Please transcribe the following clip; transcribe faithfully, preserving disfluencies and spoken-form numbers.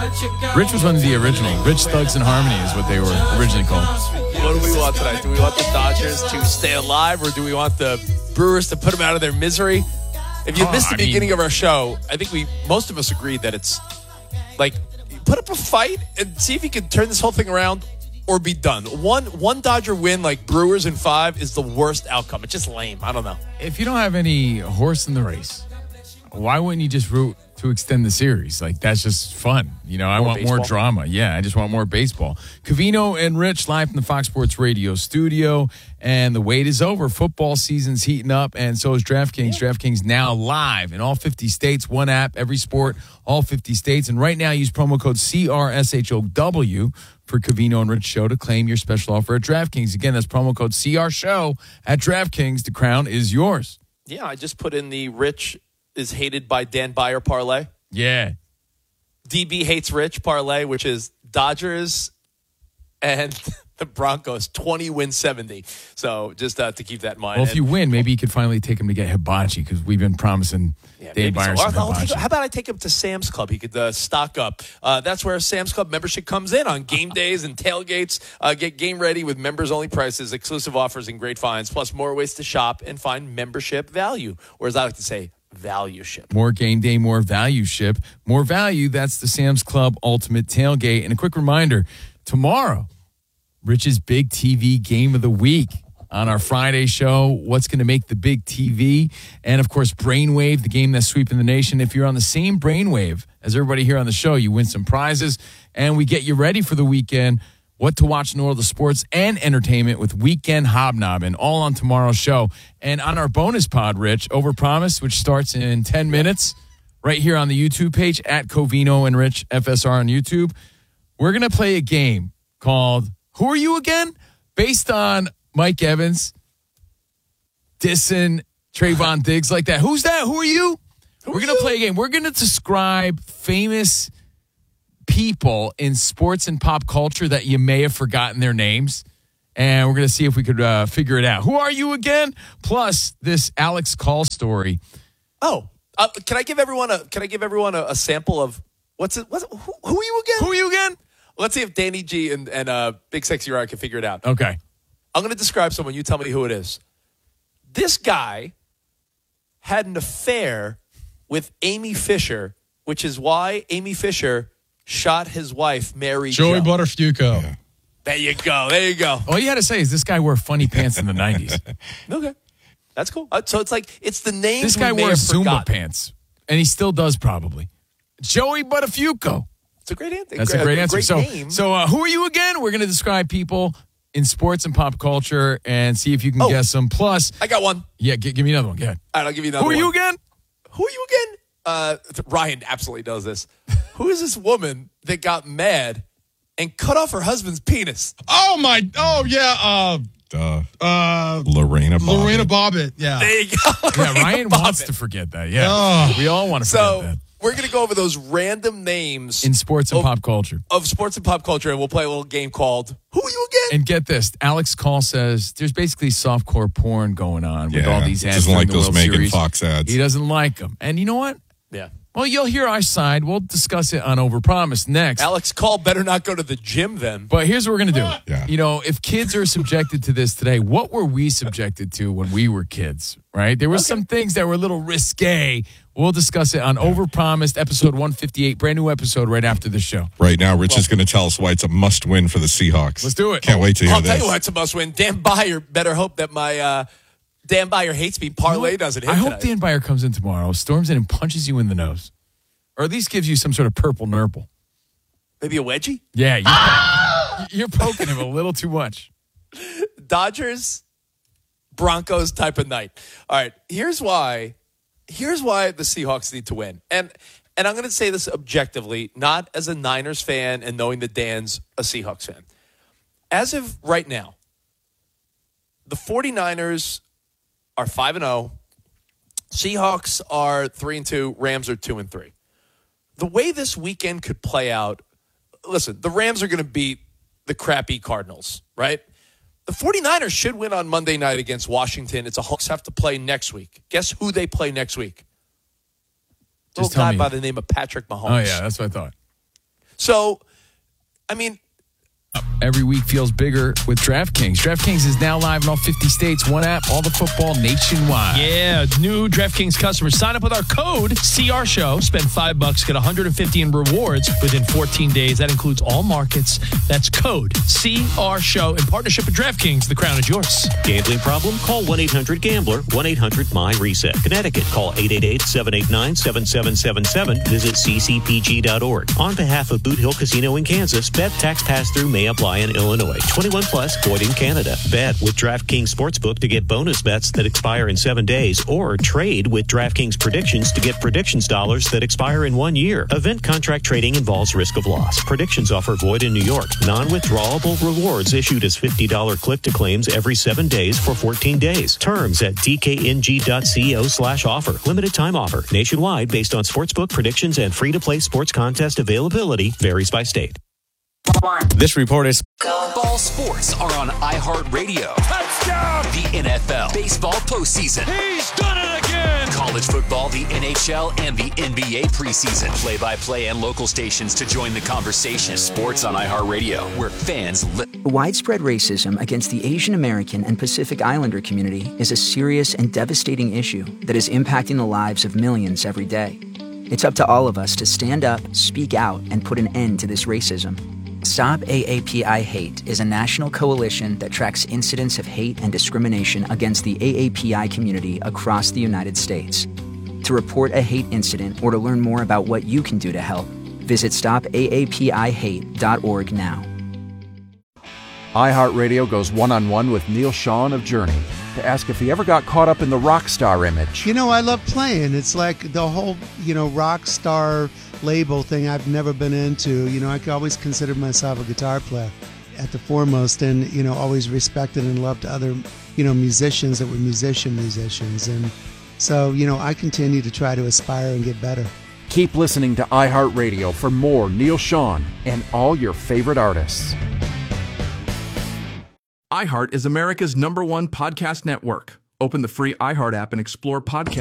Rich was one of the original. Rich Thugs and Harmony is what they were originally called. What do we want tonight? Do we want the Dodgers to stay alive, or do we want the Brewers to put them out of their misery? If you Oh, missed the I mean- beginning of our show, I think we most of us agreed that it's like put up a fight and see if you can turn this whole thing around or be done. One one Dodger win like Brewers in five is the worst outcome. It's just lame. I don't know. If you don't have any horse in the race, why wouldn't you just root to extend the series? Like, that's just fun. You know, I More want more baseball? drama. Yeah, I just want more baseball. Covino and Rich live from the Fox Sports Radio studio. And the wait is over. Football season's heating up, and so is DraftKings. Yeah. DraftKings now live in all fifty states. One app, every sport, all fifty states. And right now, use promo code C R S H O W for Covino and Rich Show to claim your special offer at DraftKings. Again, that's promo code C R Show at DraftKings. The crown is yours. Yeah, I just put in the Rich is hated by Dan Byer parlay. Yeah. D B hates Rich parlay, which is Dodgers and the Broncos twenty win seventy. So just uh, to keep that in mind. Well, if And- you win, maybe you could finally take him to get hibachi because we've been promising Yeah, Dave maybe so. Byers some I'll- I'll take- hibachi. how about I take him to Sam's Club? He could uh, stock up. Uh, that's where Sam's Club membership comes in on game days and tailgates. Uh, get game ready with members-only prices, exclusive offers, and great finds, plus more ways to shop and find membership value. Or as I like to say, value ship. More game day, more value ship, more value. That's the Sam's Club Ultimate Tailgate. And a quick reminder, tomorrow, Rich's Big T V Game of the Week on our Friday show. What's going to make the big T V? And, of course, Brainwave, the game that's sweeping the nation. If you're on the same Brainwave as everybody here on the show, you win some prizes, and we get you ready for the weekend. What to watch in the world of sports and entertainment with Weekend Hobnobbing, all on tomorrow's show. And on our bonus pod, Rich, Overpromise, which starts in ten minutes, right here on the YouTube page, at Covino and Rich F S R on YouTube, we're going to play a game called Who Are You Again? Based on Mike Evans dissing Trayvon Diggs like that. Who's that? Who are you? Who we're are going to you? play a game. We're going to describe famous people in sports and pop culture that you may have forgotten their names. And we're going to see if we could uh, figure it out. Who are you again? Plus this Alex Call story. Oh, uh, can I give everyone a Can I give everyone a, a sample of what's it? What's it who, who are you again? Who are you again? Let's see if Danny G and and uh, Big Sexy Ryan can figure it out. Okay. I'm going to describe someone. You tell me who it is. This guy had an affair with Amy Fisher, which is why Amy Fisher shot his wife, Mary Joey Jo. Butterfuco. Yeah. There you go. There you go. All you had to say is this guy wore funny pants in the nineties. Okay. That's cool. Uh, so it's like, it's the name. This guy we may wore have Zumba forgotten. pants. And he still does probably. Joey Buttafuoco. It's a great answer. That's a great answer. So, name. so uh, who are you again? We're going to describe people in sports and pop culture and see if you can Oh. guess them. Plus, I got one. yeah, g- give me another one. Go ahead. All right, I'll give you another Who are one. you again? Who are you again? Uh, Ryan absolutely knows this. Who is this woman that got mad and cut off her husband's penis? Oh, my. Oh, yeah. Uh, Duh. uh, Lorena Bobbitt. Lorena Bobbitt. Yeah. There you go. Yeah, Ryan Bob wants it. to forget that. Yeah. Oh. We all want to forget So that. we're going to go over those random names In sports and Oh. pop culture. of sports and pop culture, and we'll play a little game called Who Are You Again? And get this, Alex Call says there's basically softcore porn going on with Yeah, all these ads. doesn't during like the those World Megan Series. Fox ads. He doesn't like them. And you know what? Yeah. Well, you'll hear our side. We'll discuss it on Overpromise next. Alex Call better not go to the gym then. But here's what we're going to do. Yeah. You know, if kids are subjected to this today, what were we subjected to when we were kids, right? There were some things that were a little risque. We'll discuss it on Overpromised, episode one fifty-eight, brand new episode right after the show. Right now, Rich is going to tell us why it's a must-win for the Seahawks. Let's do it. Can't wait to hear I'll this. tell you why it's a must win. Dan Byer better hope that my uh, Dan Byer hates me parlay doesn't hit I hope tonight. Dan Byer comes in tomorrow, storms in and punches you in the nose. Or at least gives you some sort of purple nurple. Maybe a wedgie? Yeah, you, you're poking him a little too much. Dodgers, Broncos type of night. All right, here's why. Here's why the Seahawks need to win. And and I'm going to say this objectively, not as a Niners fan and knowing that Dan's a Seahawks fan. As of right now, the 49ers are five and oh. Seahawks are three and two, Rams are two and three. The way this weekend could play out, listen, the Rams are going to beat the crappy Cardinals, right? The 49ers should win on Monday night against Washington. It's a Hawks have to play next week. Guess who they play next week? Just Little tell guy me. by the name of Patrick Mahomes. Oh, yeah, that's what I thought. So, I mean, Every week feels bigger with DraftKings. DraftKings is now live in all fifty states. One app, all the football nationwide. Yeah, new DraftKings customers sign up with our code C R Show. Spend five bucks, get one hundred fifty in rewards within fourteen days. That includes all markets. That's code C R Show in partnership with DraftKings. The crown is yours. Gambling problem? Call one eight hundred gambler, one eight hundred M Y reset. Connecticut, call eight eight eight, seven eight nine, seven seven seven seven. Visit c c p g dot org. On behalf of Boot Hill Casino in Kansas, bet tax pass-through may apply in Illinois. twenty-one plus, void in Canada. Bet with DraftKings Sportsbook to get bonus bets that expire in seven days, or trade with DraftKings Predictions to get predictions dollars that expire in one year. Event contract trading involves risk of loss. Predictions offer void in New York. Non-withdrawable rewards issued as fifty dollars click-to-claims every seven days for fourteen days. Terms at d k n g dot co slash offer. Limited time offer. Nationwide based on sportsbook predictions and free-to-play sports contest availability varies by state. This report is Ball sports are on iHeartRadio. Touchdown! The N F L, baseball postseason. He's done it again! College football, the N H L, and the N B A preseason. Play-by-play and local stations to join the conversation. Sports on iHeartRadio, where fans live. Widespread racism against the Asian American and Pacific Islander community is a serious and devastating issue that is impacting the lives of millions every day. It's up to all of us to stand up, speak out, and put an end to this racism. Stop A A P I Hate is a national coalition that tracks incidents of hate and discrimination against the A A P I community across the United States. To report a hate incident or to learn more about what you can do to help, visit stop a a p i hate dot org now. iHeartRadio goes one-on-one with Neil Sean of Journey to ask if he ever got caught up in the rock star image. You know, I love playing. It's like the whole, you know, rock star label thing I've never been into. You know, I always considered myself a guitar player at the foremost, and, you know, always respected and loved other, you know, musicians that were musician musicians. And so, you know, I continue to try to aspire and get better. Keep listening to iHeartRadio for more Neil Sean and all your favorite artists. iHeart is America's number one podcast network. Open the free iHeart app and explore podcasts